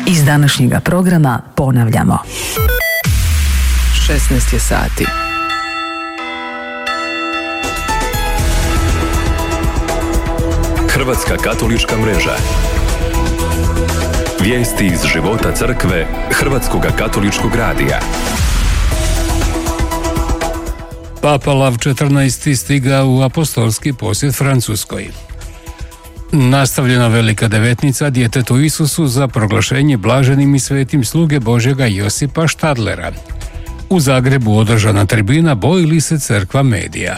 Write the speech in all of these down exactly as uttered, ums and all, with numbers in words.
Iz današnjega programa ponavljamo. šesnaest je sati. Hrvatska katolička mreža. Vijesti iz života crkve Hrvatskog katoličkog radija. Papa Lav četrnaesti stigao u apostolski posjet Francuskoj. Nastavljena velika devetnica djetetu Isusu za proglašenje blaženim i svetim sluge Božjega Josipa Štadlera. U Zagrebu održana tribina Boji li se crkva medija.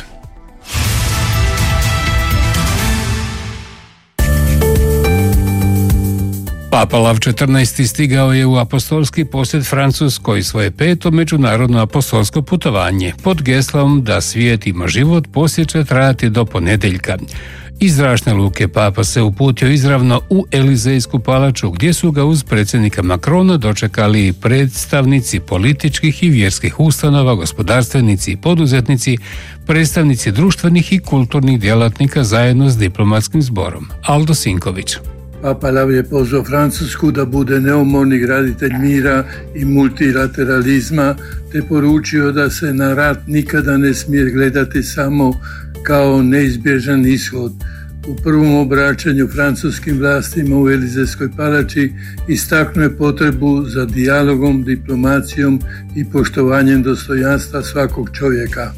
Papa Lav četrnaesti stigao je u apostolski posjet Francuskoj, svoje peto međunarodno apostolsko putovanje. Pod geslom da svijet ima život posjet će trajati do ponedjeljka. Iz zračne luke Papa se uputio izravno u Elizejsku palaču, gdje su ga uz predsjednika Macrona dočekali predstavnici političkih i vjerskih ustanova, gospodarstvenici i poduzetnici, predstavnici društvenih i kulturnih djelatnika zajedno s diplomatskim zborom. Aldo Sinković. Papa Lav je pozvao Francusku da bude neumorni graditelj mira i multilateralizma, te poručio da se na rat nikada ne smije gledati samo kao neizbježan ishod. U prvom obraćanju francuskim vlastima u Elizejskoj palači istaknuo je potrebu za dijalogom, diplomacijom i poštovanjem dostojanstva svakog čovjeka.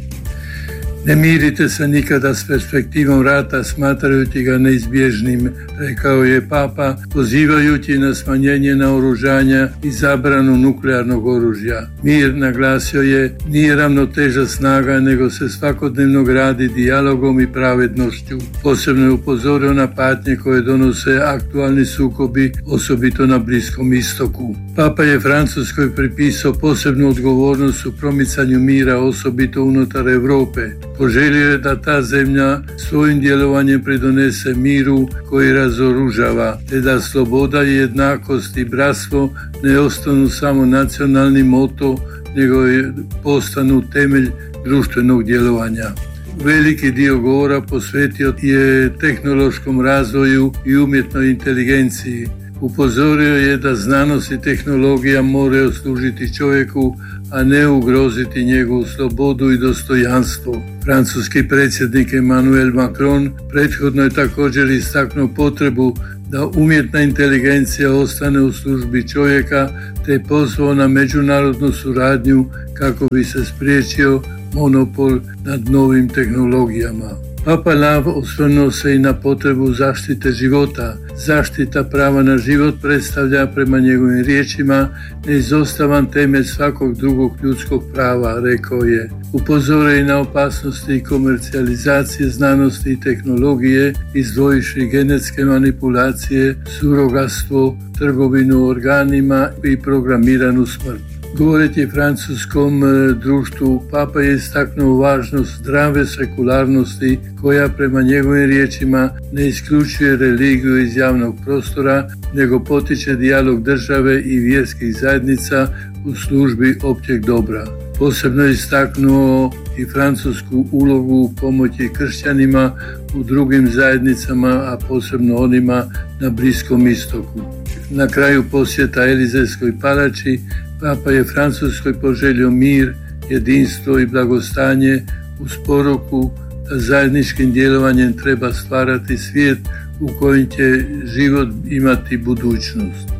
Ne mirite se nikada s perspektivom rata, smatrajući ga neizbježnim, rekao je Papa, pozivajući na smanjenje naoružanja i zabranu nuklearnog oružja. Mir, naglasio je, nije ravnoteža snaga, nego se svakodnevno gradi dijalogom i pravednošću. Posebno je upozorio na patnje koje donose aktualni sukobi, osobito na Bliskom istoku. Papa je Francuskoj pripisao posebnu odgovornost u promicanju mira, osobito unutar Europe. Poželio je da ta zemlja svojim djelovanjem pridonese miru koji razoružava, te da sloboda i jednakost i bratstvo ne ostanu samo nacionalni moto, nego je postanu temelj društvenog djelovanja. Veliki dio govora posvetio je tehnološkom razvoju i umjetnoj inteligenciji. Upozorio je da znanost i tehnologija moraju služiti čovjeku, a ne ugroziti njegovu slobodu i dostojanstvo. Francuski predsjednik Emmanuel Macron prethodno je također istaknuo potrebu da umjetna inteligencija ostane u službi čovjeka, te je pozvao na međunarodnu suradnju kako bi se spriječio monopol nad novim tehnologijama. Papa Lav osvrnuo se i na potrebu zaštite života. Zaštita prava na život predstavlja prema njegovim riječima neizostavan temelj svakog drugog ljudskog prava, rekao je. Upozorio i na opasnosti komercijalizacije znanosti i tehnologije, izdvojivši genetske manipulacije, surogatstvo, trgovinu organima i programiranu smrt. Govoreći francuskom društvu, Papa je istaknuo važnost zdrave sekularnosti koja prema njegovim riječima ne isključuje religiju iz javnog prostora, nego potiče dijalog države i vjerskih zajednica u službi općeg dobra. Posebno je istaknuo i francusku ulogu u pomoći kršćanima u drugim zajednicama, a posebno onima na Bliskom istoku. Na kraju posjeta Elizejskoj palači Papa je Francuskoj poželio mir, jedinstvo i blagostanje uz poruku da zajedničkim djelovanjem treba stvarati svijet u kojem će život imati budućnost.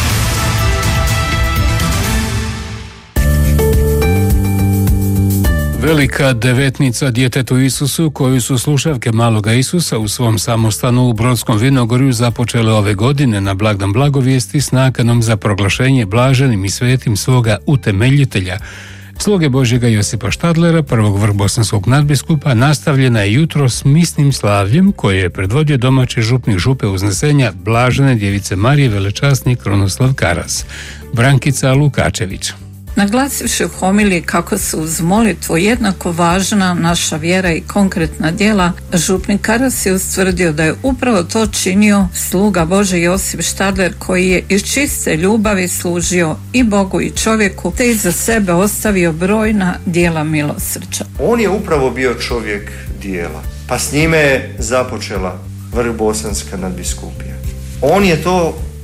Velika devetnica djetetu Isusu, koju su slušavke maloga Isusa u svom samostanu u Brodskom Vinogorju započele ove godine na blagdan blagovijesti s nakanom za proglašenje blaženim i svetim svoga utemeljitelja, sluge Božjega Josipa Štadlera, prvog vrbosanskog nadbiskupa, nastavljena je jutro s misnim slavljem koje je predvodio domaći župnik župe uznesenja blažene djevice Marije velečasni Krunoslav Karas. Brankica Lukačević. Naglasivši u homiliji kako su uz molitvu jednako važna naša vjera i konkretna djela, župnik Karas je ustvrdio da je upravo to činio sluga Božji Josip Štadler, koji je iz čiste ljubavi služio i Bogu i čovjeku, te iza sebe ostavio brojna djela milosrđa. On je upravo bio čovjek djela, pa s njime je započela vrbosanska nadbiskupija. On je to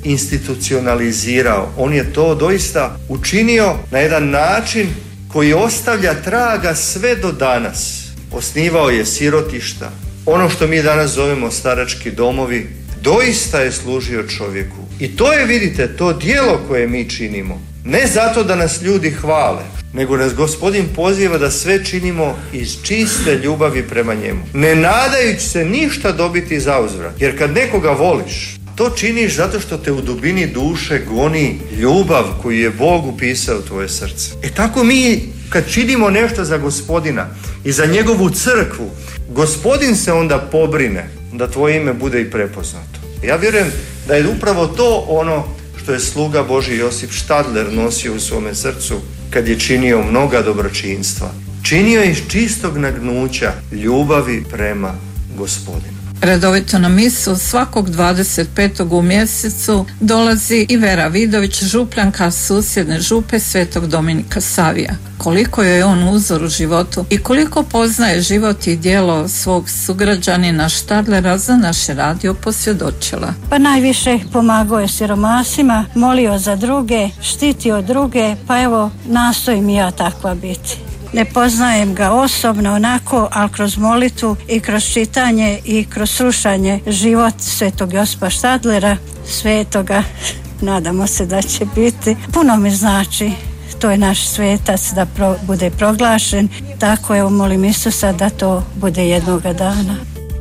institucionalizirao. On je to doista učinio na jedan način koji ostavlja traga sve do danas. Osnivao je sirotišta. Ono što mi danas zovemo starački domovi, doista je služio čovjeku. I to je, vidite, to djelo koje mi činimo. Ne zato da nas ljudi hvale, nego nas Gospodin poziva da sve činimo iz čiste ljubavi prema njemu. Ne nadajući se ništa dobiti za uzvrat. Jer kad nekoga voliš, to činiš zato što te u dubini duše goni ljubav koju je Bog upisao u tvoje srce. E tako mi kad činimo nešto za Gospodina i za njegovu crkvu, Gospodin se onda pobrine da tvoje ime bude i prepoznato. Ja vjerujem da je upravo to ono što je sluga Božji Josip Štadler nosio u svome srcu kad je činio mnoga dobročinstva. Činio je iz čistog nagnuća ljubavi prema Gospodinu. Redovito na misu svakog dvadeset petog u mjesecu dolazi i Vera Vidović, župljanka susjedne župe Svetog Dominika Savija. Koliko je on uzor u životu i koliko poznaje život i djelo svog sugrađanina Štadlera, za naše radio posvjedočila. Pa najviše pomagao je siromasima, molio za druge, štitio druge, pa evo nastojim i ja takva biti. Ne poznajem ga osobno onako, ali kroz molitvu i kroz čitanje i kroz slušanje život Svetog Josipa Štadlera, svetoga, nadamo se da će biti. Puno mi znači, to je naš svetac, da pro, bude proglašen. Tako evo molim Isusa da to bude jednoga dana.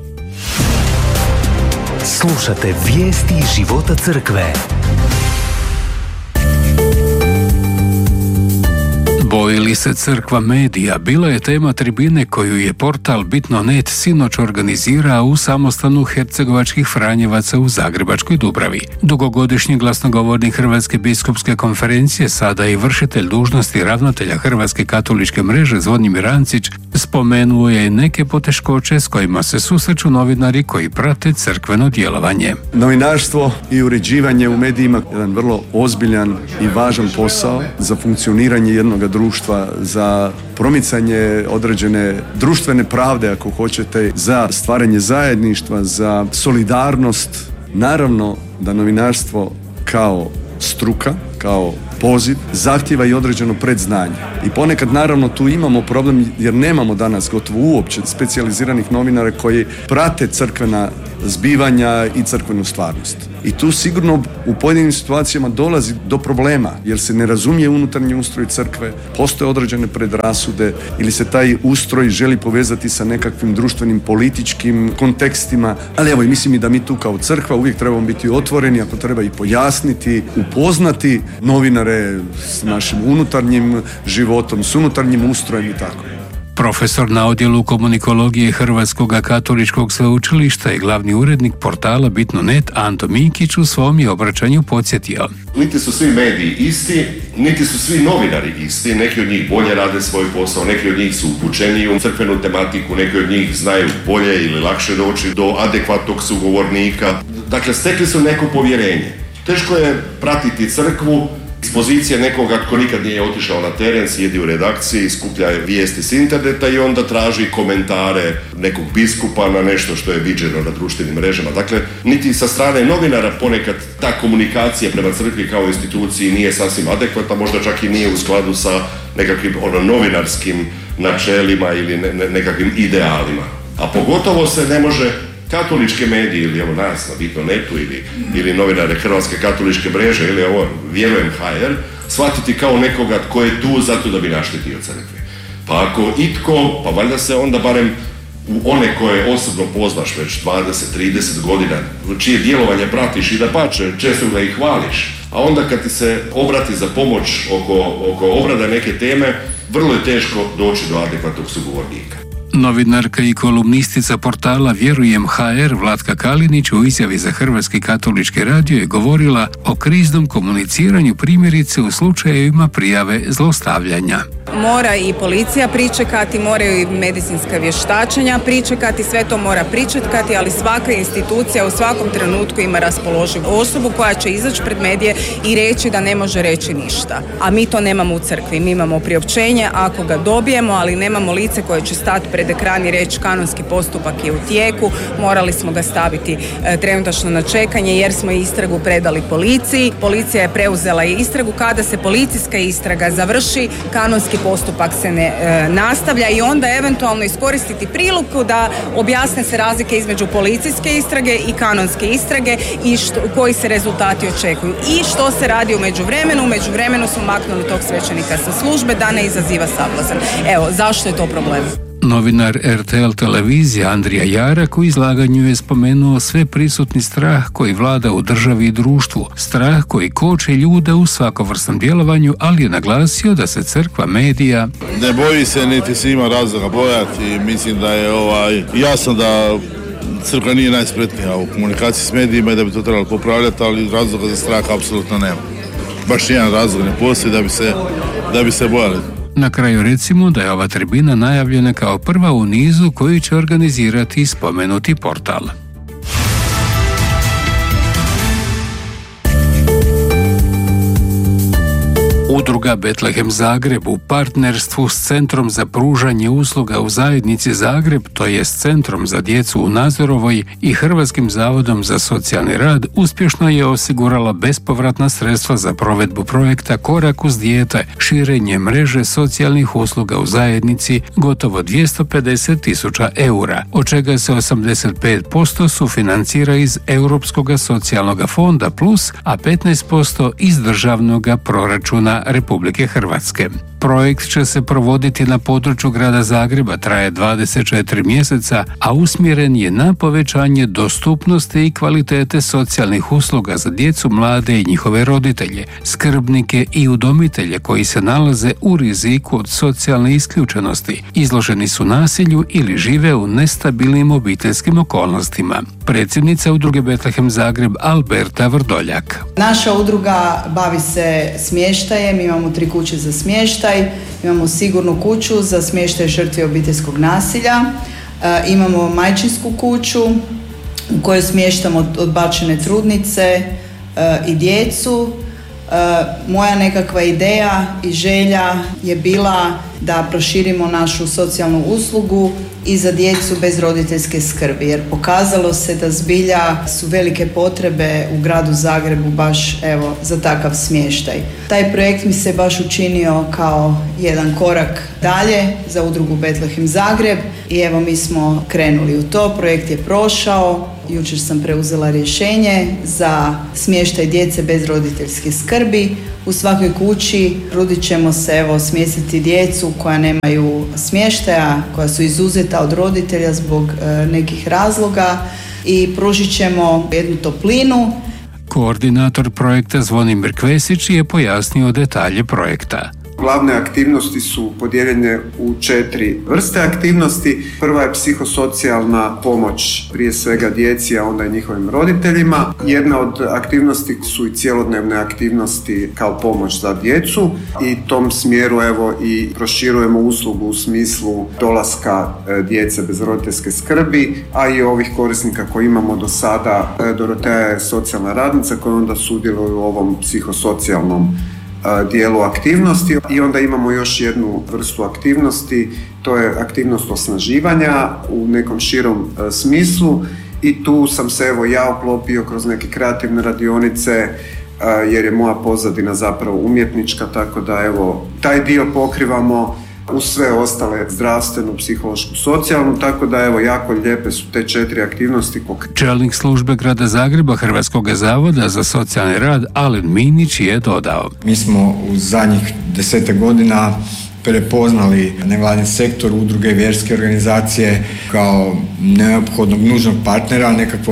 Slušate vijesti života crkve. Boji li se crkva medija bila je tema tribine koju je portal Bitno точка net sinoć organizirao u samostanu hercegovačkih Franjevaca u Zagrebačkoj Dubravi. Dugogodišnji glasnogovornik Hrvatske biskupske konferencije, sada i vršitelj dužnosti ravnatelja Hrvatske katoličke mreže Zvonimir Ancić, spomenuo je neke poteškoće s kojima se susreću novinari koji prate crkveno djelovanje. Novinarstvo i uređivanje u medijima je jedan vrlo ozbiljan i važan posao za funkcioniranje jednog društva, za promicanje određene društvene pravde, ako hoćete, za stvaranje zajedništva, za solidarnost. Naravno da novinarstvo kao struka, kao poziv, zahtjeva i određeno predznanje. I ponekad naravno tu imamo problem jer nemamo danas gotovo uopće specijaliziranih novinara koji prate crkvena zbivanja i crkvenu stvarnost. I tu sigurno u pojedinim situacijama dolazi do problema jer se ne razumije unutarnji ustroj crkve, postoje određene predrasude ili se taj ustroj želi povezati sa nekakvim društvenim, političkim kontekstima. Ali evo, i mislim i da mi tu kao crkva uvijek trebamo biti otvoreni, ako treba i pojasniti, upoznati novinare s našim unutarnjim životom, s unutarnjim ustrojem i tako. Profesor na odjelu komunikologije Hrvatskog katoličkog sveučilišta i glavni urednik portala Bitno точка net Anto Mikić u svom je obraćanju podsjetio. Niti su svi mediji isti, niti su svi novinari isti. Neki od njih bolje rade svoj posao, neki od njih su upućeniji u crkvenu tematiku, neki od njih znaju bolje ili lakše doći do adekvatnog sugovornika. Dakle, stekli su neko povjerenje. Teško je pratiti crkvu s pozicije nekoga tko nikad nije otišao na teren, sjedi u redakciji, skuplja vijesti s interneta i onda traži komentare nekog biskupa na nešto što je viđeno na društvenim mrežama. Dakle, niti sa strane novinara ponekad ta komunikacija prema crkvi kao instituciji nije sasvim adekvatna, možda čak i nije u skladu sa nekakvim ono, novinarskim načelima ili ne, ne, nekakvim idealima. A pogotovo se ne može katoličke medije ili evo nas na Bitno точка netu ili, ili novinare Hrvatske katoličke mreže ili ovo Vjerujem ha er shvatiti kao nekoga tko je tu zato da bi naštetio crkvi. Pa ako itko, pa valjda se onda barem u one koje osobno poznaš već dvadeset trideset godina, čije djelovanje pratiš i da pače, često ga i hvališ, a onda kad ti se obrati za pomoć oko, oko obrada neke teme, vrlo je teško doći do adekvatnog sugovornika. Novinarka i kolumnistica portala Vjerujem ha er Vlatka Kalinić u izjavi za Hrvatski katolički radio je govorila o kriznom komuniciranju, primjerice u slučajevima prijave zlostavljanja. mora i policija pričekati, moraju i medicinska vještačenja pričekati, sve to mora pričekati, ali svaka institucija u svakom trenutku ima raspoloživu osobu koja će izaći pred medije i reći da ne može reći ništa. A mi to nemamo u crkvi, mi imamo priopćenje ako ga dobijemo, ali nemamo lice koje će stati pred ekran i reći kanonski postupak je u tijeku, morali smo ga staviti e, trenutačno na čekanje jer smo istragu predali policiji. Policija je preuzela i istragu. Kada se policijska istraga završi, kanonski postupak se ne e, nastavlja i onda eventualno iskoristiti priliku da objasne se razlike između policijske istrage i kanonske istrage i što, koji se rezultati očekuju. I što se radi u međuvremenu? U međuvremenu smo maknuli tog svećenika sa službe da ne izaziva sablazan. Evo, zašto je to problem? Novinar er te el televizije Andrija Jarak u izlaganju je spomenuo sve prisutni strah koji vlada u državi i društvu, strah koji koče ljude u svakovrsnom djelovanju, ali je naglasio da se crkva medija ne boji se, niti se ima razloga bojati i mislim da je ovaj, jasno da crkva nije najspretnija u komunikaciji s medijima i da bi to trebalo popravljati, ali razloga za strah apsolutno nema. Baš jedan razlog ne postoji da bi se, da bi se bojali. Na kraju recimo da je ova tribina najavljena kao prva u nizu koji će organizirati spomenuti portal. Udruga Betlehem Zagreb u partnerstvu s Centrom za pružanje usluga u zajednici Zagreb, to jest Centrom za djecu u Nazorovoj i Hrvatskim zavodom za socijalni rad, uspješno je osigurala bespovratna sredstva za provedbu projekta Korak uz dijete, širenje mreže socijalnih usluga u zajednici, gotovo dvjesto pedeset tisuća eura, od čega se osamdeset pet posto sufinancira iz Europskog socijalnog fonda plus, a petnaest posto iz državnog proračuna Republike Hrvatske. Projekt će se provoditi na području grada Zagreba, traje dvadeset četiri mjeseca, a usmjeren je na povećanje dostupnosti i kvalitete socijalnih usluga za djecu, mlade i njihove roditelje, skrbnike i udomitelje koji se nalaze u riziku od socijalne isključenosti, izloženi su nasilju ili žive u nestabilnim obiteljskim okolnostima. Predsjednica udruge Betlehem Zagreb Alberta Vrdoljak. Naša udruga bavi se smještajem, imamo tri kuće za smještaj, imamo sigurnu kuću za smještaj žrtvi obiteljskog nasilja, e, imamo majčinsku kuću u kojoj smještamo odbačene trudnice e, i djecu. E, moja nekakva ideja i želja je bila da proširimo našu socijalnu uslugu i za djecu bez roditeljske skrbi, jer pokazalo se da zbilja su velike potrebe u gradu Zagrebu baš evo za takav smještaj. Taj projekt mi se baš učinio kao jedan korak dalje za udrugu Betlehem Zagreb i evo mi smo krenuli u to. Projekt je prošao, jučer sam preuzela rješenje za smještaj djece bez roditeljske skrbi. U svakoj kući trudit ćemo se evo smjestiti djecu koja nemaju smještaja, koja su izuzeta od roditelja zbog e, nekih razloga i pružit ćemo jednu toplinu. Koordinator projekta Zvonimir Kvesić je pojasnio detalje projekta. Glavne aktivnosti su podijeljene u četiri vrste aktivnosti. Prva je psihosocijalna pomoć, prije svega djeci, a onda i njihovim roditeljima. Jedna od aktivnosti su i cjelodnevne aktivnosti kao pomoć za djecu i tom smjeru evo i proširujemo uslugu u smislu dolaska djece bez roditeljske skrbi, a i ovih korisnika koji imamo do sada. Dorotea je socijalna radnica koja onda sudjeluje u ovom psihosocijalnom dijelu aktivnosti i onda imamo još jednu vrstu aktivnosti, to je aktivnost osnaživanja u nekom širom smislu i tu sam se evo ja uklopio kroz neke kreativne radionice jer je moja pozadina zapravo umjetnička, tako da evo taj dio pokrivamo uz sve ostale zdravstvenu, psihološku, socijalnu, tako da evo jako lijepe su te četiri aktivnosti. Čelnik službe grada Zagreba Hrvatskog zavoda za socijalni rad Alen Minić je dodao. Mi smo u zadnjih desetak godina prepoznali nevladin sektor, udruge, vjerske organizacije kao neophodnog, nužnog partnera, nekakvo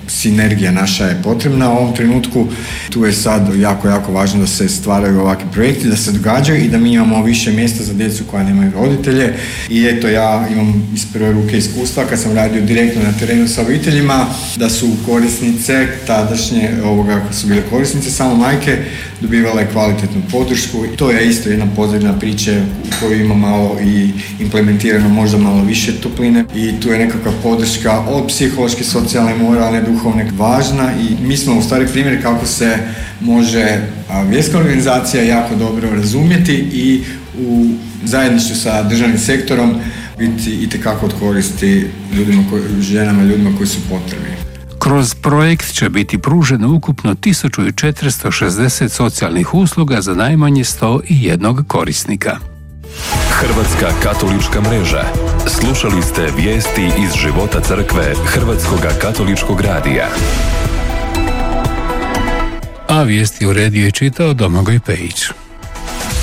sinergija naša je potrebna u ovom trenutku. Tu je sad jako, jako važno da se stvaraju ovakvi projekti, da se događaju i da mi imamo više mjesta za djecu koja nemaju roditelje. I eto, ja imam iz prve ruke iskustva kad sam radio direktno na terenu sa obiteljima, da su korisnice, tadašnje ovoga su bile korisnice, samo majke, dobivale kvalitetnu podršku. I to je isto jedna pozadina priče u kojoj ima malo i implementirano možda malo više topline i tu je nekakva podrška od psihološke, socijalne, moralne, duhovne važna i mi smo u stvari primjer kako se može vjerska organizacija jako dobro razumjeti i u zajedništvu sa državnim sektorom biti itekako od koristi ljudima, ženama i ljudima koji su potrebni. Kroz projekt će biti pruženo ukupno tisuću četiristo šezdeset socijalnih usluga za najmanje sto jedan korisnika. Hrvatska katolička mreža. Slušali ste vijesti iz života crkve Hrvatskog katoličkog radija. A vijesti uredio je čitao Domagoj Pejić.